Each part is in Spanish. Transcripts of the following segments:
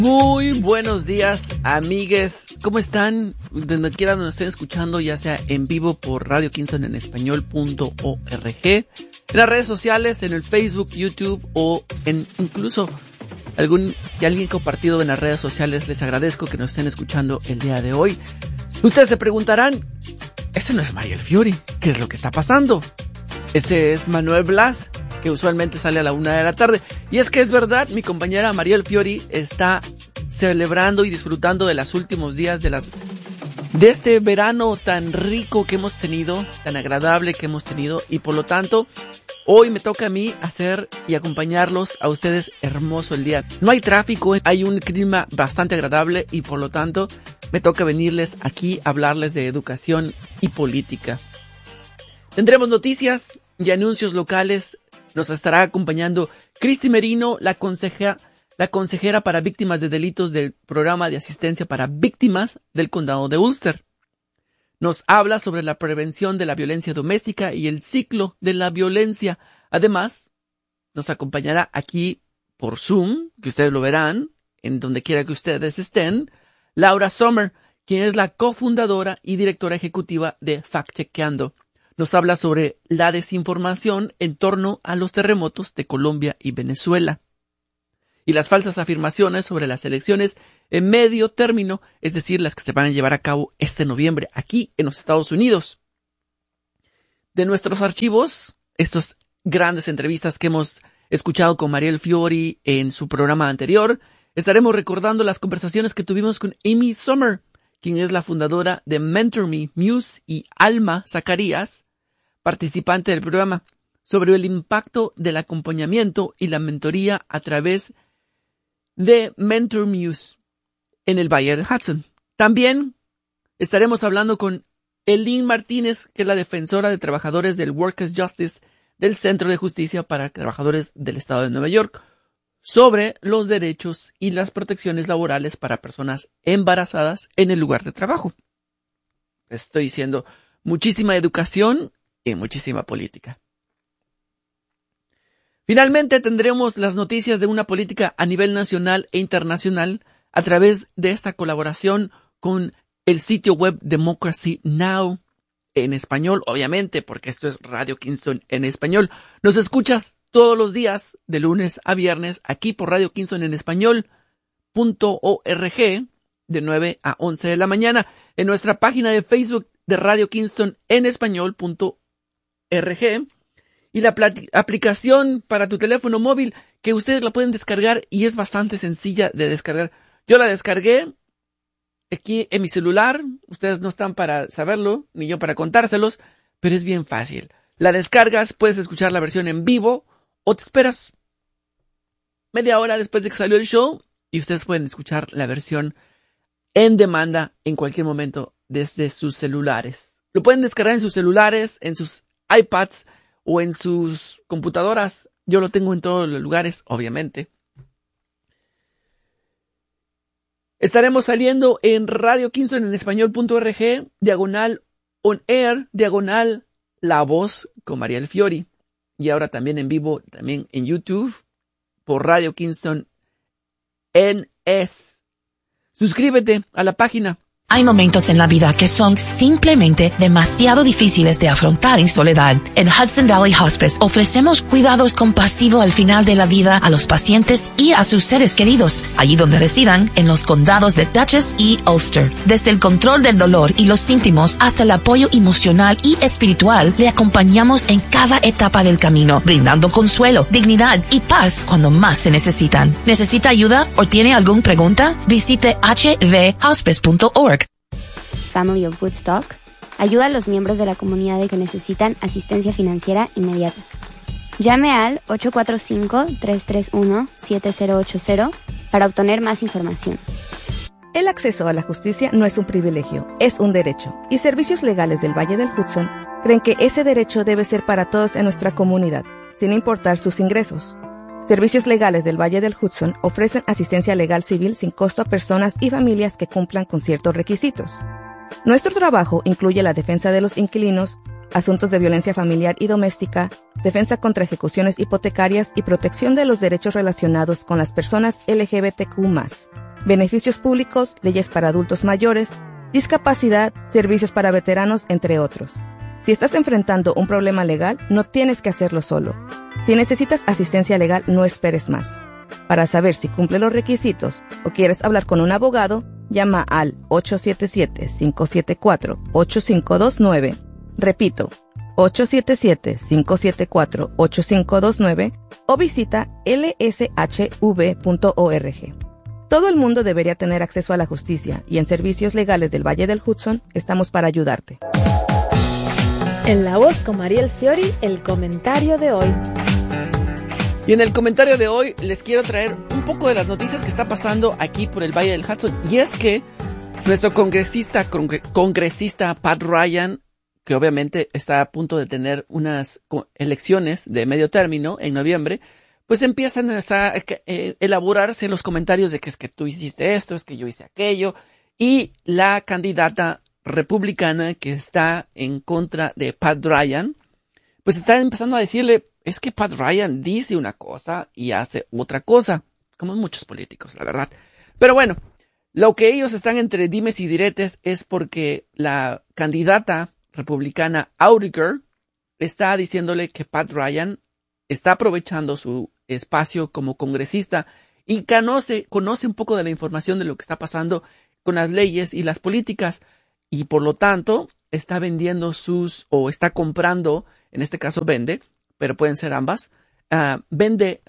Muy buenos días, amigues. ¿Cómo están? Donde quiera nos estén escuchando, ya sea en vivo por Radio Kingston en español.org, en las redes sociales, en el Facebook, YouTube o en incluso alguien compartido en las redes sociales. Les agradezco que nos estén escuchando el día de hoy. Ustedes se preguntarán, ese no es Mariel Fiori, ¿qué es lo que está pasando? Ese es Manuel Blas, que usualmente sale a la 1 de la tarde. Y es que es verdad, mi compañera Mariel Fiori está celebrando y disfrutando de los últimos días de este verano tan rico que hemos tenido, tan agradable que hemos tenido, y por lo tanto, hoy me toca a mí hacer y acompañarlos a ustedes hermoso el día. No hay tráfico, hay un clima bastante agradable y por lo tanto me toca venirles aquí a hablarles de educación y política. Tendremos noticias y anuncios locales. Nos estará acompañando Cristi Merino, la consejera para víctimas de delitos del programa de asistencia para víctimas del condado de Ulster. Nos habla sobre la prevención de la violencia doméstica y el ciclo de la violencia. Además, nos acompañará aquí por Zoom, que ustedes lo verán, en donde quiera que ustedes estén, Laura Sommer, quien es la cofundadora y directora ejecutiva de Fact Chequeando. Nos habla sobre la desinformación en torno a los terremotos de Colombia y Venezuela y las falsas afirmaciones sobre las elecciones en medio término, es decir, las que se van a llevar a cabo este noviembre aquí en los Estados Unidos. De nuestros archivos, estas grandes entrevistas que hemos escuchado con Mariel Fiori en su programa anterior, estaremos recordando las conversaciones que tuvimos con Amy Sommer, quien es la fundadora de Mentor Me, Muse y Alma Zacarías, participante del programa, sobre el impacto del acompañamiento y la mentoría a través de Mentor Muse en el Valle de Hudson. También estaremos hablando con Eileen Martínez, que es la defensora de trabajadores del Workers' Justice del Centro de Justicia para Trabajadores del Estado de Nueva York, sobre los derechos y las protecciones laborales para personas embarazadas en el lugar de trabajo. Estoy diciendo muchísima educación y muchísima política. Finalmente tendremos las noticias de una política a nivel nacional e internacional a través de esta colaboración con el sitio web Democracy Now! En español, obviamente, porque esto es Radio Kingston en español. Nos escuchas todos los días, de lunes a viernes, aquí por Radio Kingston en español.org, de 9 a 11 de la mañana, en nuestra página de Facebook de Radio Kingston en español.org, y la aplicación para tu teléfono móvil, que ustedes la pueden descargar y es bastante sencilla de descargar. Yo la descargué aquí en mi celular, ustedes no están para saberlo, ni yo para contárselos, pero es bien fácil. La descargas, puedes escuchar la versión en vivo, o te esperas media hora después de que salió el show, y ustedes pueden escuchar la versión en demanda en cualquier momento desde sus celulares. Lo pueden descargar en sus celulares, en sus iPads o en sus computadoras. Yo lo tengo en todos los lugares, obviamente. Estaremos saliendo en Radio Kingston en español.org, diagonal on air, diagonal la voz con Mariel Fiori. Y ahora también en vivo, también en YouTube, por Radio Kingston NS. Suscríbete a la página. Hay momentos en la vida que son simplemente demasiado difíciles de afrontar en soledad. En Hudson Valley Hospice ofrecemos cuidados compasivos al final de la vida a los pacientes y a sus seres queridos, allí donde residan, en los condados de Dutchess y Ulster. Desde el control del dolor y los síntomas hasta el apoyo emocional y espiritual, le acompañamos en cada etapa del camino, brindando consuelo, dignidad y paz cuando más se necesitan. ¿Necesita ayuda o tiene alguna pregunta? Visite hvhospice.org. Family of Woodstock ayuda a los miembros de la comunidad que necesitan asistencia financiera inmediata. Llame al 845-331-7080 para obtener más información. El acceso a la justicia no es un privilegio, es un derecho. Y Servicios Legales del Valle del Hudson creen que ese derecho debe ser para todos en nuestra comunidad, sin importar sus ingresos. Servicios Legales del Valle del Hudson ofrecen asistencia legal civil sin costo a personas y familias que cumplan con ciertos requisitos. Nuestro trabajo incluye la defensa de los inquilinos, asuntos de violencia familiar y doméstica, defensa contra ejecuciones hipotecarias y protección de los derechos relacionados con las personas LGBTQ+. beneficios públicos, leyes para adultos mayores, discapacidad, servicios para veteranos, entre otros. Si estás enfrentando un problema legal, no tienes que hacerlo solo. Si necesitas asistencia legal, no esperes más. Para saber si cumple los requisitos o quieres hablar con un abogado, llama al 877-574-8529. Repito, 877-574-8529 o visita lshv.org. Todo el mundo debería tener acceso a la justicia y en Servicios Legales del Valle del Hudson estamos para ayudarte. En La Voz con Mariel Fiori, el comentario de hoy. Y en el comentario de hoy les quiero traer un poco de las noticias que está pasando aquí por el Valle del Hudson. Y es que nuestro congresista Pat Ryan, que obviamente está a punto de tener unas elecciones de medio término en noviembre, pues empiezan a elaborarse los comentarios de que es que tú hiciste esto, es que yo hice aquello. Y la candidata republicana que está en contra de Pat Ryan, pues está empezando a decirle, es que Pat Ryan dice una cosa y hace otra cosa, como muchos políticos, la verdad. Pero bueno, lo que ellos están entre dimes y diretes es porque la candidata republicana Autiger está diciéndole que Pat Ryan está aprovechando su espacio como congresista y conoce un poco de la información de lo que está pasando con las leyes y las políticas y por lo tanto está vendiendo o está comprando, en este caso vende, pero pueden ser ambas, vende,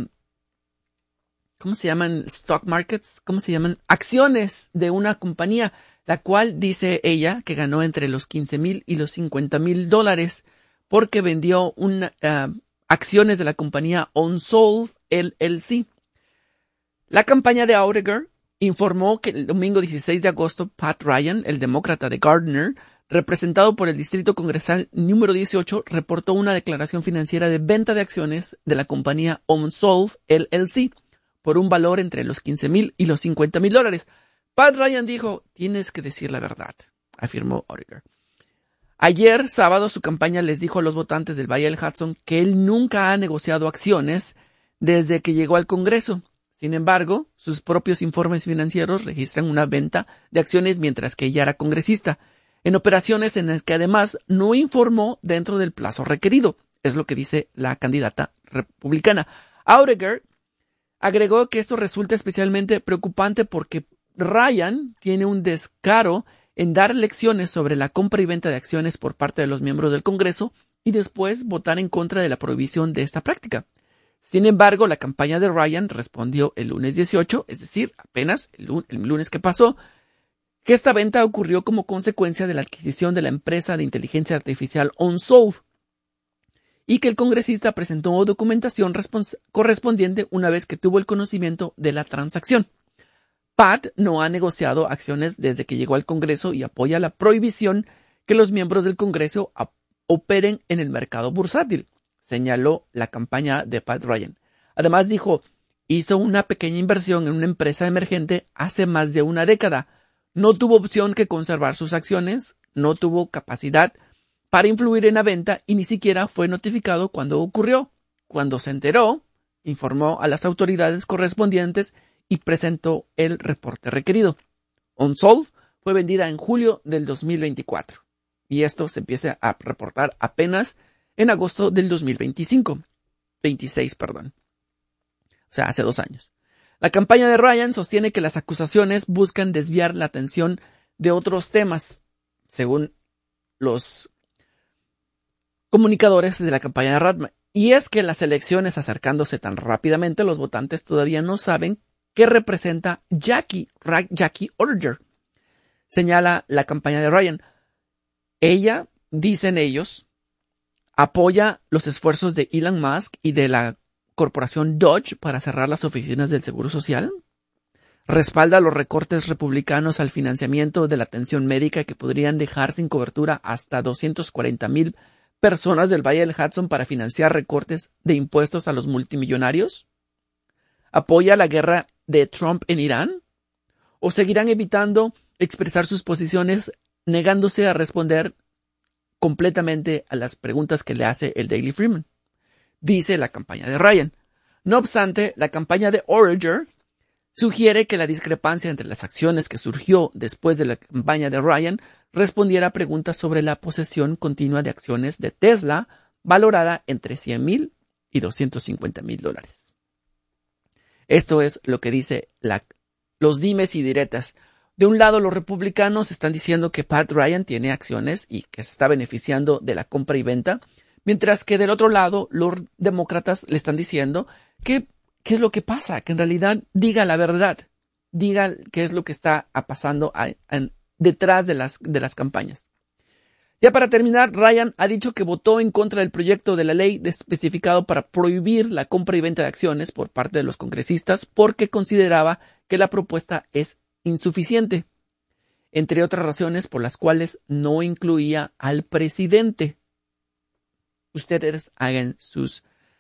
¿cómo se llaman? Stock markets, ¿cómo se llaman? Acciones de una compañía, la cual dice ella que ganó entre los $15,000 y los $50,000 porque vendió acciones de la compañía Unsolved LLC. La campaña de Autiger informó que el domingo 16 de agosto, Pat Ryan, el demócrata de Gardner, representado por el Distrito Congresal número 18, reportó una declaración financiera de venta de acciones de la compañía Unsolved LLC por un valor entre los $15,000 y los $50,000. Pat Ryan dijo, tienes que decir la verdad, afirmó Autiger. Ayer, sábado, su campaña les dijo a los votantes del Valle del Hudson que él nunca ha negociado acciones desde que llegó al Congreso. Sin embargo, sus propios informes financieros registran una venta de acciones mientras que ella era congresista, en operaciones en las que además no informó dentro del plazo requerido. Es lo que dice la candidata republicana. Autiger agregó que esto resulta especialmente preocupante porque Ryan tiene un descaro en dar lecciones sobre la compra y venta de acciones por parte de los miembros del Congreso y después votar en contra de la prohibición de esta práctica. Sin embargo, la campaña de Ryan respondió el lunes 18, es decir, apenas el lunes que pasó, que esta venta ocurrió como consecuencia de la adquisición de la empresa de inteligencia artificial Unsolved y que el congresista presentó documentación correspondiente una vez que tuvo el conocimiento de la transacción. Pat no ha negociado acciones desde que llegó al Congreso y apoya la prohibición que los miembros del Congreso operen en el mercado bursátil, señaló la campaña de Pat Ryan. Además dijo, hizo una pequeña inversión en una empresa emergente hace más de una década. No tuvo opción que conservar sus acciones, no tuvo capacidad para influir en la venta y ni siquiera fue notificado cuando ocurrió. Cuando se enteró, informó a las autoridades correspondientes y presentó el reporte requerido. Unsolved fue vendida en julio del 2024 y esto se empieza a reportar apenas en agosto del 26, O sea, hace 2 años. La campaña de Ryan sostiene que las acusaciones buscan desviar la atención de otros temas, según los comunicadores de la campaña de Ryan. Y es que las elecciones acercándose tan rápidamente, los votantes todavía no saben qué representa Jackie Autiger, señala la campaña de Ryan. Ella, dicen ellos, apoya los esfuerzos de Elon Musk y de la corporación Dodge para cerrar las oficinas del Seguro Social. Respalda los recortes republicanos al financiamiento de la atención médica que podrían dejar sin cobertura hasta 240,000 personas del Valle del Hudson para financiar recortes de impuestos a los multimillonarios. ¿Apoya la guerra de Trump en Irán? ¿O seguirán evitando expresar sus posiciones, negándose a responder completamente a las preguntas que le hace el Daily Freeman? Dice la campaña de Ryan. No obstante, la campaña de Autiger sugiere que la discrepancia entre las acciones que surgió después de la campaña de Ryan respondiera a preguntas sobre la posesión continua de acciones de Tesla, valorada entre $100,000 y $250,000. Esto es lo que dice los dimes y diretas. De un lado, los republicanos están diciendo que Pat Ryan tiene acciones y que se está beneficiando de la compra y venta, mientras que del otro lado, los demócratas le están diciendo que qué es lo que pasa, que en realidad diga la verdad, diga qué es lo que está pasando detrás de las campañas. Ya para terminar, Ryan ha dicho que votó en contra del proyecto de la ley especificado para prohibir la compra y venta de acciones por parte de los congresistas porque consideraba que la propuesta es insuficiente, entre otras razones por las cuales no incluía al presidente. Ustedes hagan sus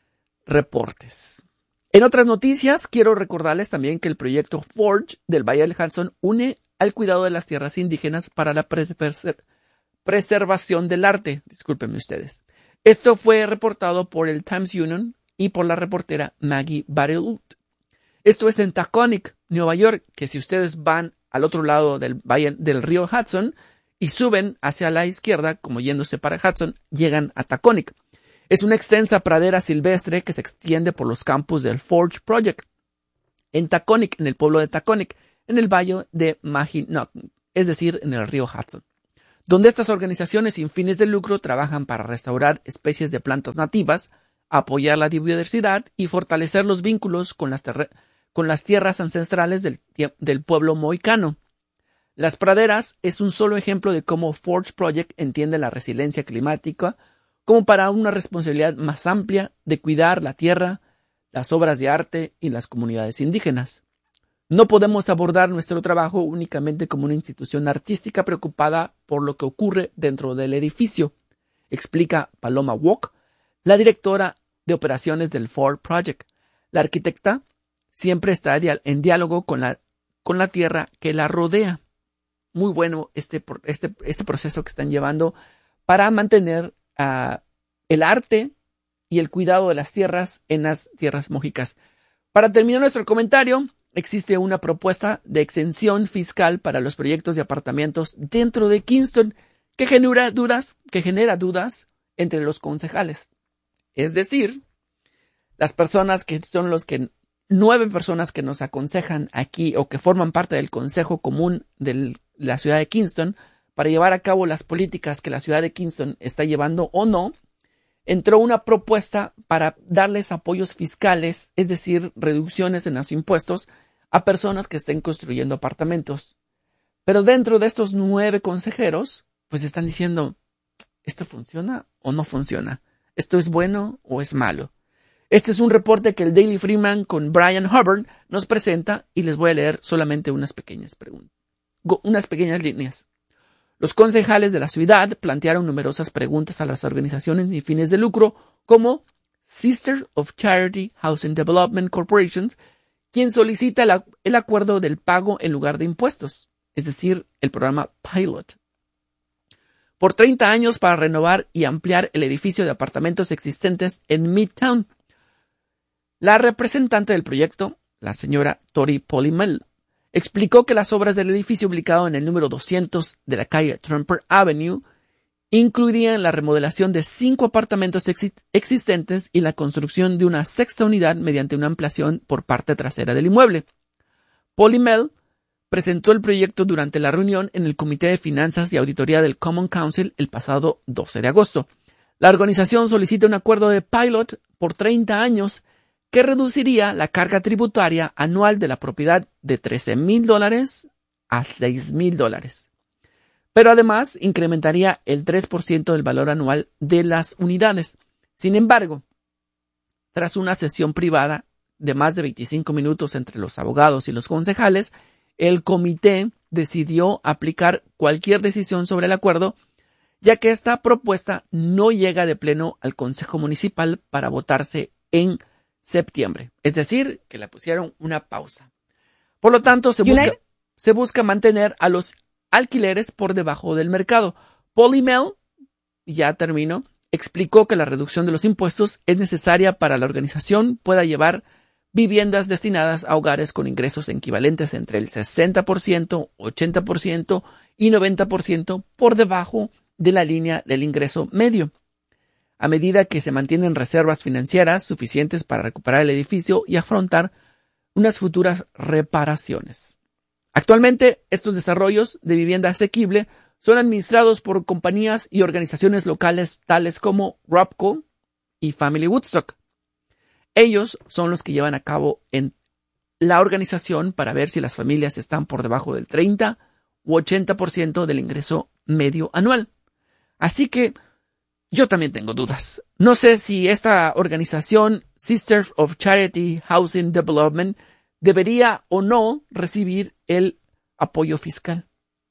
reportes. En otras noticias, quiero recordarles también que el proyecto Forge del Valle del Hudson une al cuidado de las tierras indígenas para la preservación del arte. Discúlpenme ustedes. Esto fue reportado por el Times Union y por la reportera Maggie Barilout. Esto es en Taconic, Nueva York, que si ustedes van al otro lado del río Hudson y suben hacia la izquierda, como yéndose para Hudson, llegan a Taconic. Es una extensa pradera silvestre que se extiende por los campus del Forge Project en Taconic, en el pueblo de Taconic, en el valle de Mackinac, es decir, en el río Hudson, donde estas organizaciones sin fines de lucro trabajan para restaurar especies de plantas nativas, apoyar la biodiversidad y fortalecer los vínculos con las tierras ancestrales del pueblo mohicano. Las praderas es un solo ejemplo de cómo Forge Project entiende la resiliencia climática como para una responsabilidad más amplia de cuidar la tierra, las obras de arte y las comunidades indígenas. No podemos abordar nuestro trabajo únicamente como una institución artística preocupada por lo que ocurre dentro del edificio, explica Paloma Wok, la directora de operaciones del Forge Project. La arquitecta siempre está en diálogo con la tierra que la rodea. Muy bueno este proceso que están llevando para mantener el arte y el cuidado de las tierras en las tierras mójicas. Para terminar nuestro comentario, existe una propuesta de exención fiscal para los proyectos de apartamentos dentro de Kingston que genera dudas entre los concejales. Es decir, las personas que son 9 personas que nos aconsejan aquí o que forman parte del Consejo Común de la ciudad de Kingston para llevar a cabo las políticas que la ciudad de Kingston está llevando o no, entró una propuesta para darles apoyos fiscales, es decir, reducciones en los impuestos a personas que estén construyendo apartamentos. Pero dentro de estos 9 consejeros, pues están diciendo, ¿esto funciona o no funciona? ¿Esto es bueno o es malo? Este es un reporte que el Daily Freeman con Brian Hubbard nos presenta y les voy a leer solamente unas pequeñas líneas. Los concejales de la ciudad plantearon numerosas preguntas a las organizaciones sin fines de lucro como Sisters of Charity Housing Development Corporations, quien solicita el acuerdo del pago en lugar de impuestos, es decir, el programa Pilot, por 30 años para renovar y ampliar el edificio de apartamentos existentes en Midtown. La representante del proyecto, la señora Tori Polymel, explicó que las obras del edificio ubicado en el número 200 de la calle Tremper Avenue incluirían la remodelación de 5 apartamentos existentes y la construcción de una 6ª unidad mediante una ampliación por parte trasera del inmueble. Polymel presentó el proyecto durante la reunión en el Comité de Finanzas y Auditoría del Common Council el pasado 12 de agosto. La organización solicita un acuerdo de pilot por 30 años que reduciría la carga tributaria anual de la propiedad de $13,000 a $6,000. Pero además incrementaría el 3% del valor anual de las unidades. Sin embargo, tras una sesión privada de más de 25 minutos entre los abogados y los concejales, el comité decidió aplicar cualquier decisión sobre el acuerdo, ya que esta propuesta no llega de pleno al Consejo Municipal para votarse en septiembre. Es decir, que le pusieron una pausa. Por lo tanto, se busca mantener a los alquileres por debajo del mercado. Polymel, ya termino, explicó que la reducción de los impuestos es necesaria para la organización pueda llevar viviendas destinadas a hogares con ingresos equivalentes entre el 60%, 80% y 90% por debajo de la línea del ingreso medio, a medida que se mantienen reservas financieras suficientes para recuperar el edificio y afrontar unas futuras reparaciones. Actualmente, estos desarrollos de vivienda asequible son administrados por compañías y organizaciones locales tales como Robco y Family Woodstock. Ellos son los que llevan a cabo en la organización para ver si las familias están por debajo del 30 u 80% del ingreso medio anual. Así que yo también tengo dudas. No sé si esta organización, Sisters of Charity Housing Development, debería o no recibir el apoyo fiscal.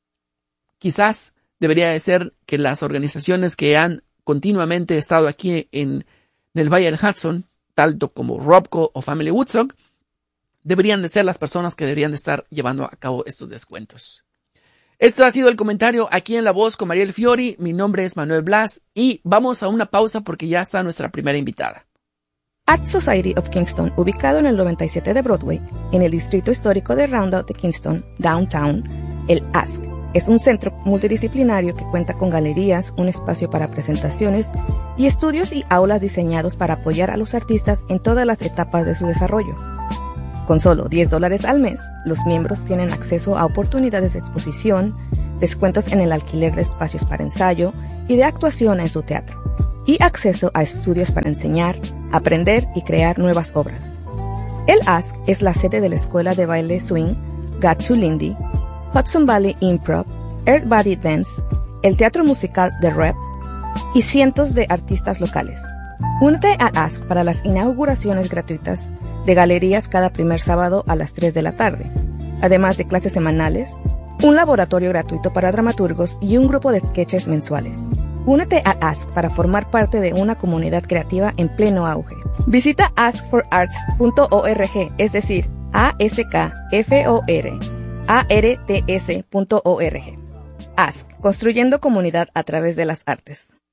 Quizás debería de ser que las organizaciones que han continuamente estado aquí en el Valle del Hudson, tanto como Robco o Family Woodstock, deberían de ser las personas que deberían de estar llevando a cabo estos descuentos. Esto ha sido el comentario aquí en La Voz con Mariel Fiori. Mi nombre es Manuel Blas y vamos a una pausa porque ya está nuestra primera invitada. Art Society of Kingston, ubicado en el 97 de Broadway, en el distrito histórico de Roundout de Kingston, Downtown, el ASK, es un centro multidisciplinario que cuenta con galerías, un espacio para presentaciones y estudios y aulas diseñados para apoyar a los artistas en todas las etapas de su desarrollo. Con solo $10 al mes, los miembros tienen acceso a oportunidades de exposición, descuentos en el alquiler de espacios para ensayo y de actuación en su teatro, y acceso a estudios para enseñar, aprender y crear nuevas obras. El ASK es la sede de la Escuela de Baile Swing, Gatsu Lindy, Hudson Valley Improv, Earth Body Dance, el teatro musical The Rep y cientos de artistas locales. Únete a ASK para las inauguraciones gratuitas de galerías cada primer sábado a las 3 de la tarde, además de clases semanales, un laboratorio gratuito para dramaturgos y un grupo de sketches mensuales. Únete a ASK para formar parte de una comunidad creativa en pleno auge. Visita askforarts.org, es decir, askforarts.org. ASK, construyendo comunidad a través de las artes.